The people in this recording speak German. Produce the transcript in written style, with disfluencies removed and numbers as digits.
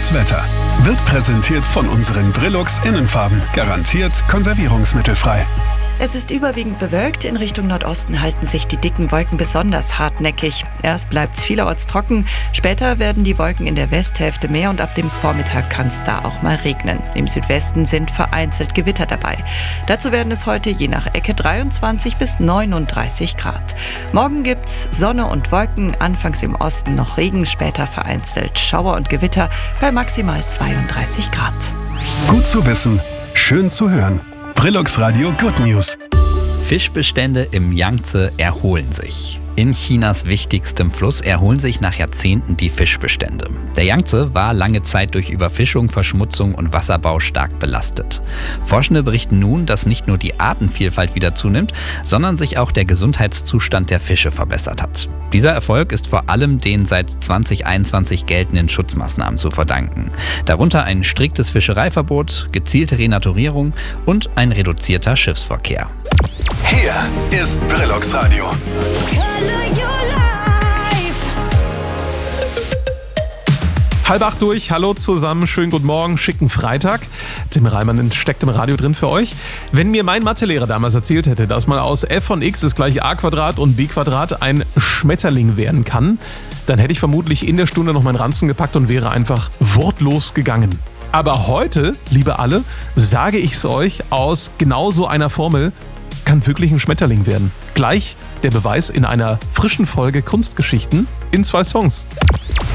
Das Wetter wird präsentiert von unseren Brilux Innenfarben. Garantiert konservierungsmittelfrei. Es ist überwiegend bewölkt. In Richtung Nordosten halten sich die dicken Wolken besonders hartnäckig. Erst bleibt es vielerorts trocken, später werden die Wolken in der Westhälfte mehr und ab dem Vormittag kann es da auch mal regnen. Im Südwesten sind vereinzelt Gewitter dabei. Dazu werden es heute je nach Ecke 23 bis 39 Grad. Morgen gibt's Sonne und Wolken, anfangs im Osten noch Regen, später vereinzelt Schauer und Gewitter bei maximal 32 Grad. Gut zu wissen, schön zu hören. Brilux Radio Good News. Fischbestände im Yangtze erholen sich. In Chinas wichtigstem Fluss erholen sich nach Jahrzehnten die Fischbestände. Der Yangtze war lange Zeit durch Überfischung, Verschmutzung und Wasserbau stark belastet. Forschende berichten nun, dass nicht nur die Artenvielfalt wieder zunimmt, sondern sich auch der Gesundheitszustand der Fische verbessert hat. Dieser Erfolg ist vor allem den seit 2021 geltenden Schutzmaßnahmen zu verdanken. Darunter ein striktes Fischereiverbot, gezielte Renaturierung und ein reduzierter Schiffsverkehr. Hier ist Brilux Radio. Halb acht durch, hallo zusammen, schönen guten Morgen, schicken Freitag. Tim Reimann steckt im Radio drin für euch. Wenn mir mein Mathelehrer damals erzählt hätte, dass man aus f von x ist gleich a² und b² ein Schmetterling werden kann, dann hätte ich vermutlich in der Stunde noch meinen Ranzen gepackt und wäre einfach wortlos gegangen. Aber heute, liebe alle, sage ich es euch, aus genau so einer Formel kann wirklich ein Schmetterling werden. Gleich der Beweis in einer frischen Folge Kunstgeschichten in 2 Songs.